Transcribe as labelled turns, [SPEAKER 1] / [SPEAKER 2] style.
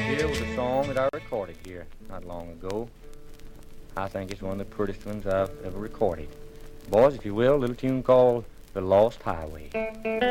[SPEAKER 1] off here with a song that I recorded here not long ago. I think it's one of the prettiest ones I've ever recorded. Boys, if you will, a little tune called The Lost Highway.